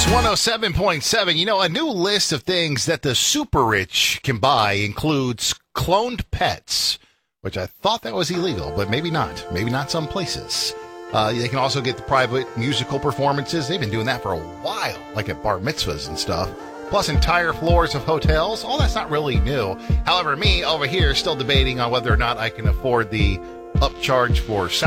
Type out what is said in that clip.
107.7. You know, a new list of things that the super rich can buy includes cloned pets, which I thought that was illegal, but maybe not. Maybe not some places. They can also get the private musical performances. They've been doing that for a while, like at bar mitzvahs and stuff. Plus entire floors of hotels. All that's not really new. However, me over here still debating on whether or not I can afford the upcharge for